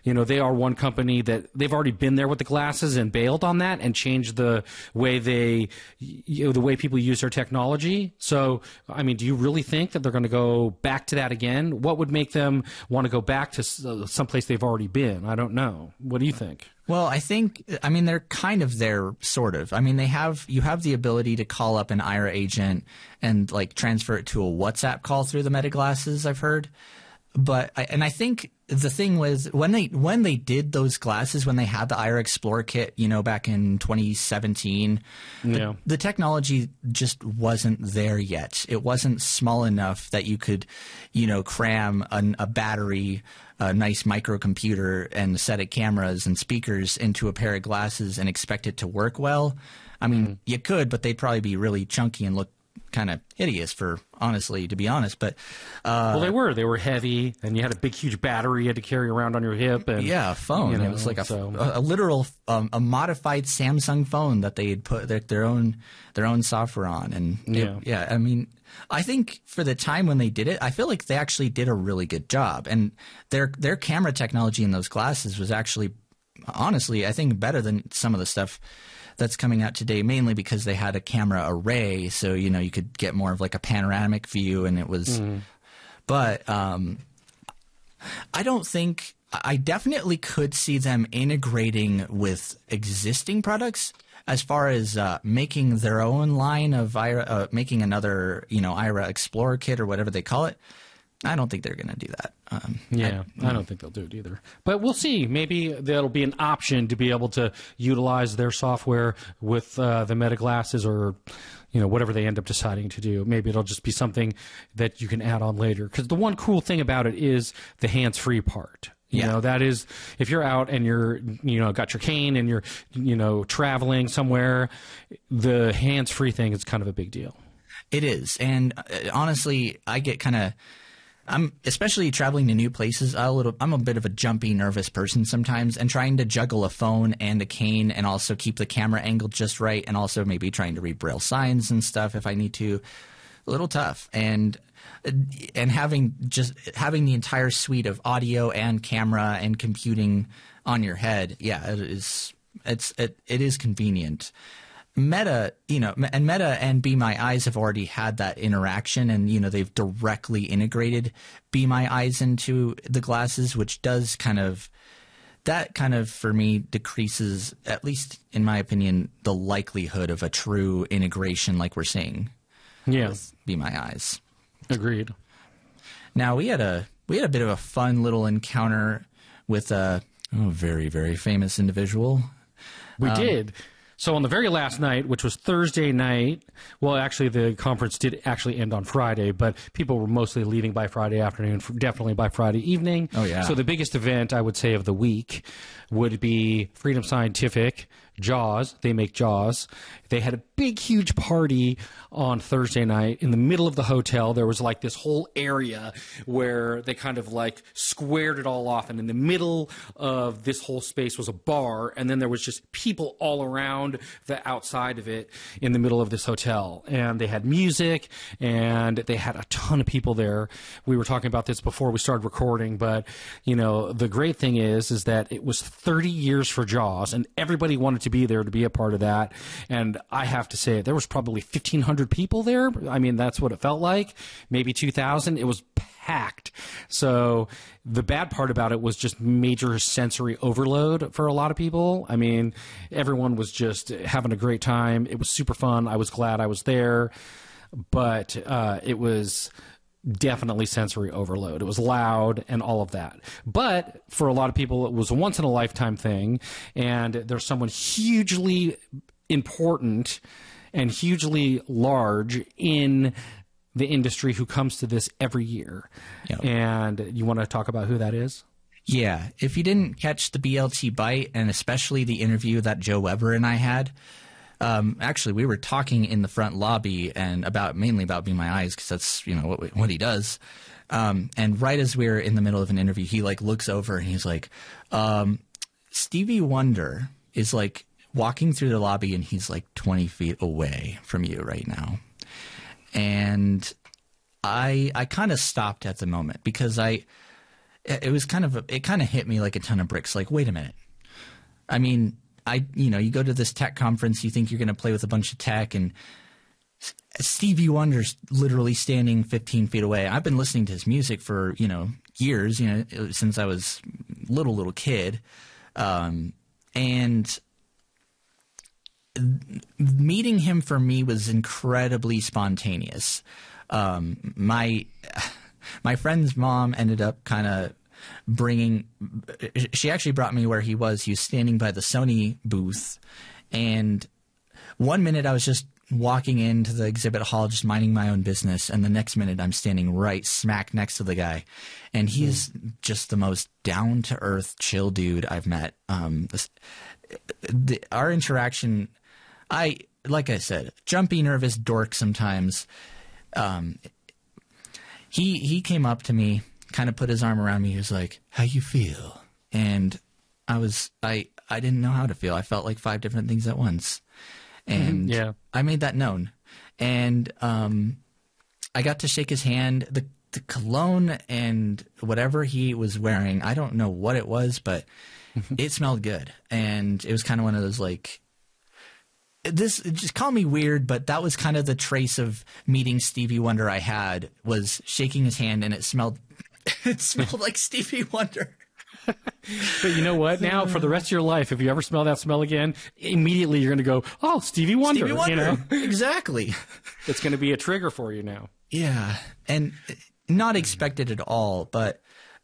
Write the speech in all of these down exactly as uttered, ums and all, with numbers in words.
you know, they are one company that they've already been there with the glasses and bailed on that and changed the way they, you know, the way people use their technology. So, I mean, do you really think that they're going to go back to that again? What would make them want to go back to someplace they've already been? I don't know. What do you think? Well, I think, I mean, they're kind of there, sort of. I mean, they have, you have the ability to call up an Aira agent and like transfer it to a WhatsApp call through the Meta glasses, I've heard. But, I, and I think the thing was when they, when they did those glasses, when they had the Aira Explorer kit, you know, back in twenty seventeen, yeah. the, the technology just wasn't there yet. It wasn't small enough that you could, you know, cram an, a battery, a nice microcomputer and a set of cameras and speakers into a pair of glasses and expect it to work well. I mean, mm. you could, but they'd probably be really chunky and look kind of hideous for, honestly, to be honest. But uh, well, they were. They were heavy, and you had a big, huge battery you had to carry around on your hip. And, yeah, a phone. You know, it was like a, so. a, a literal, um, a modified Samsung phone that they had put their, their own their own software on. And yeah, it, yeah, I mean, I think for the time when they did it, I feel like they actually did a really good job. And their their camera technology in those glasses was actually, honestly, I think better than some of the stuff that's coming out today, mainly because they had a camera array, so you know you could get more of like a panoramic view, and it was. Mm. But um, I don't think I definitely could see them integrating with existing products as far as uh, making their own line of Aira, uh, making another you know Aira Explorer kit or whatever they call it. I don't think they're going to do that. Um, yeah, I, I don't think they'll do it either. But we'll see. Maybe that'll be an option to be able to utilize their software with uh, the Meta glasses or, you know, whatever they end up deciding to do. Maybe it'll just be something that you can add on later. Because the one cool thing about it is the hands-free part. You yeah. know, that is, if you're out and you're, you know, got your cane and you're, you know, traveling somewhere, the hands-free thing is kind of a big deal. It is. And uh, honestly, I get kind of... I'm especially traveling to new places. I'm a, little, I'm a bit of a jumpy, nervous person sometimes, and trying to juggle a phone and a cane, and also keep the camera angle just right, and also maybe trying to read Braille signs and stuff if I need to. A little tough, and and having just having the entire suite of audio and camera and computing on your head, yeah, it is. It's it it is convenient. Meta, you know, and Meta and Be My Eyes have already had that interaction, and you know they've directly integrated Be My Eyes into the glasses, which does kind of that kind of for me decreases, at least in my opinion, the likelihood of a true integration like we're seeing. Yeah, with Be My Eyes. Agreed. Now we had a we had a bit of a fun little encounter with a oh, very very famous individual. We um, did. So on the very last night, which was Thursday night, well, actually the conference did actually end on Friday, but people were mostly leaving by Friday afternoon, definitely by Friday evening. Oh, yeah. So the biggest event, I would say, of the week would be Freedom Scientific, JAWS. They make JAWS. They had a big, huge party on Thursday night in the middle of the hotel. There was like this whole area where they kind of like squared it all off. And in the middle of this whole space was a bar. And then there was just people all around the outside of it in the middle of this hotel. And they had music and they had a ton of people there. We were talking about this before we started recording. But, you know, the great thing is, is that it was thirty years for JAWS and everybody wanted to be there to be a part of that. And I have to say, there was probably fifteen hundred people there. I mean, that's what it felt like. Maybe two thousand. It was packed. So the bad part about it was just major sensory overload for a lot of people. I mean, everyone was just having a great time. It was super fun. I was glad I was there. But uh, it was definitely sensory overload. It was loud and all of that. But for a lot of people, it was a once-in-a-lifetime thing. And there's someone hugely important and hugely large in the industry who comes to this every year. Yep. And you want to talk about who that is? Yeah. If you didn't catch the B L T Bite, and especially the interview that Joe Weber and I had, um, actually we were talking in the front lobby and about mainly about Be My Eyes, because that's, you know, what, what he does. Um, and right as we were in the middle of an interview, he like looks over and he's like, um, Stevie Wonder is like walking through the lobby and he's like twenty feet away from you right now. And I I kind of stopped at the moment because I it was kind of, a, it kind of hit me like a ton of bricks. Like, wait a minute. I mean, I, you know, you go to this tech conference, you think you're going to play with a bunch of tech, and Stevie Wonder's literally standing fifteen feet away. I've been listening to his music for, you know, years, you know, since I was little, little kid. Um, and meeting him for me was incredibly spontaneous. Um, my, my friend's mom ended up kind of bringing – she actually brought me where he was. He was standing by the Sony booth, and one minute I was just walking into the exhibit hall just minding my own business, and the next minute I'm standing right smack next to the guy, and he's mm. just the most down-to-earth, chill dude I've met. Um, this, the, our interaction – I like I said, jumpy, nervous dork sometimes. Um, he he came up to me, kind of put his arm around me. He was like, "How you feel?" And I was I I didn't know how to feel. I felt like five different things at once, and yeah. I made that known. And um, I got to shake his hand. The the cologne and whatever he was wearing, I don't know what it was, but it smelled good, and it was kind of one of those like. This just call me weird, but that was kind of the trace of meeting Stevie Wonder I had, was shaking his hand, and it smelled it smelled like Stevie Wonder. But you know what? Now, for the rest of your life, if you ever smell that smell again, immediately you're going to go, "Oh, Stevie Wonder!" Stevie Wonder, you know? Exactly. It's going to be a trigger for you now. Yeah, and not expected at all, but.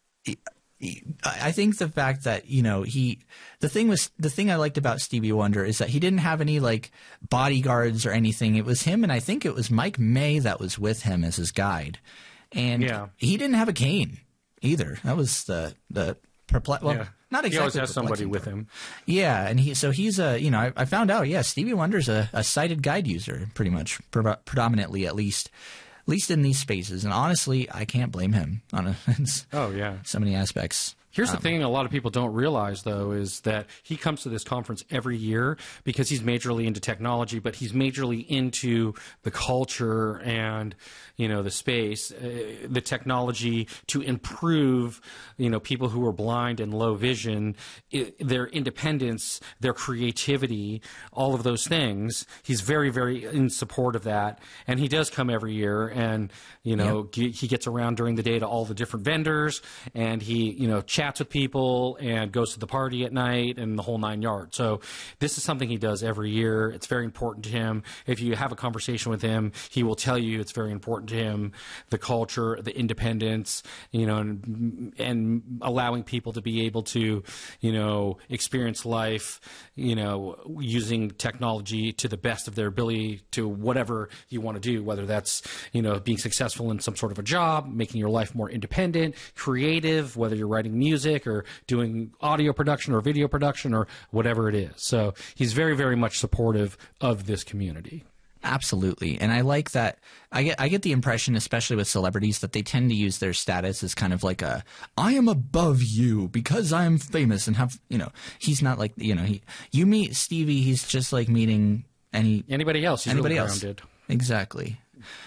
I think the fact that, you know, he the thing was the thing I liked about Stevie Wonder is that he didn't have any like bodyguards or anything. It was him, and I think it was Mike May that was with him as his guide, and yeah. he didn't have a cane either. That was the the perplex. Well, yeah. not exactly. He always has somebody with him. Yeah, and he so he's a you know I, I found out yeah Stevie Wonder's a, a sighted guide user pretty much pre- predominantly at least. At least in these spaces, and honestly, I can't blame him on a, oh yeah so many aspects. Here's um, the thing a lot of people don't realize, though, is that he comes to this conference every year because he's majorly into technology, but he's majorly into the culture and, you know, the space, uh, the technology to improve, you know, people who are blind and low vision, I- their independence, their creativity, all of those things. He's very, very in support of that. And he does come every year, and, you know, yep. g- he gets around during the day to all the different vendors, and he, you know, chats with people and goes to the party at night and the whole nine yards. So this is something he does every year. It's very important to him. If you have a conversation with him, he will tell you it's very important to him, the culture, the independence, you know, and, and allowing people to be able to, you know, experience life, you know, using technology to the best of their ability to whatever you want to do, whether that's, you know, being successful in some sort of a job, making your life more independent, creative, whether you're writing music, music or doing audio production or video production or whatever it is. So he's very, very much supportive of this community. Absolutely. And I like that. I get I get the impression, especially with celebrities, that they tend to use their status as kind of like a, I am above you because I am famous and have, you know, he's not like, you know, he, you meet Stevie, he's just like meeting any anybody else. He's anybody really else. grounded. Exactly.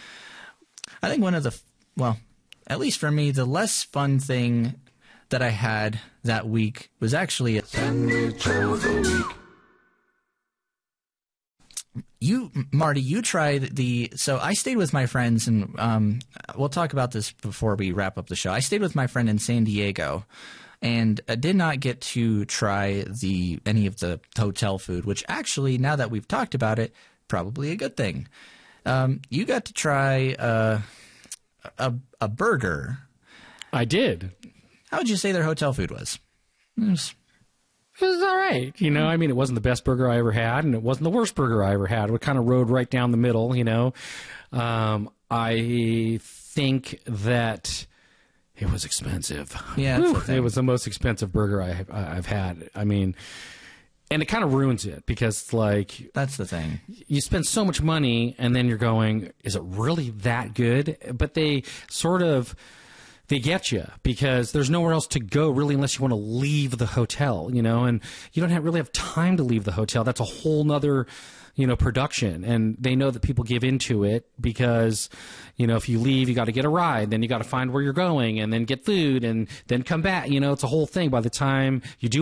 I think one of the, well, at least for me, the less fun thing that I had that week was actually a sandwich of the week. You, Marty, you tried the. So I stayed with my friends, and um, we'll talk about this before we wrap up the show. I stayed with my friend in San Diego, and I did not get to try the any of the hotel food. Which actually, now that we've talked about it, probably a good thing. Um, you got to try uh, a a burger. I did. How would you say their hotel food was? It was, it was all right. You know, I mean, it wasn't the best burger I ever had, and it wasn't the worst burger I ever had. It kind of rode right down the middle, you know. Um, I think that it was expensive. Yeah, Whew, it was the most expensive burger I have, I've had. I mean, and it kind of ruins it because, like, that's the thing. You spend so much money, and then you're going, is it really that good? But they sort of... they get you because there's nowhere else to go really unless you want to leave the hotel, you know, and you don't have, really have time to leave the hotel. That's a whole nother, you know, production. And they know that people give into it because, you know, if you leave, you got to get a ride, then you got to find where you're going and then get food and then come back. You know, it's a whole thing. By the time you do